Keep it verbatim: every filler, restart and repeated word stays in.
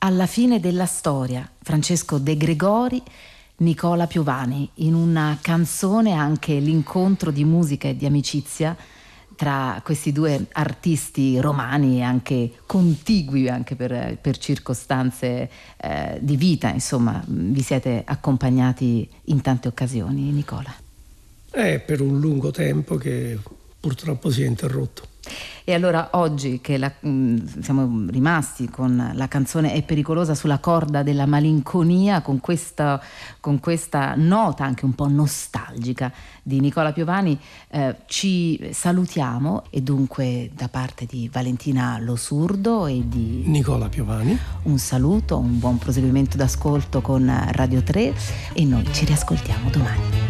Alla fine della storia, Francesco De Gregori, Nicola Piovani, in una canzone anche l'incontro di musica e di amicizia tra questi due artisti romani, anche contigui anche per, per circostanze eh, di vita, insomma, vi siete accompagnati in tante occasioni, Nicola? È per un lungo tempo che purtroppo si è interrotto. E allora oggi che la, mh, siamo rimasti con la canzone È pericolosa sulla corda della malinconia, con questa, con questa nota anche un po' nostalgica di Nicola Piovani, eh, ci salutiamo, e dunque da parte di Valentina Losurdo e di Nicola Piovani un saluto, un buon proseguimento d'ascolto con Radio tre, e noi ci riascoltiamo domani.